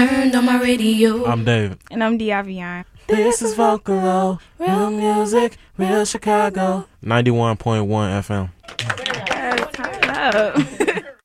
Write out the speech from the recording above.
Turned on my radio. I'm David. And I'm Diavion. This is Vocalo, real music, real Chicago. 91.1 FM. Turn up.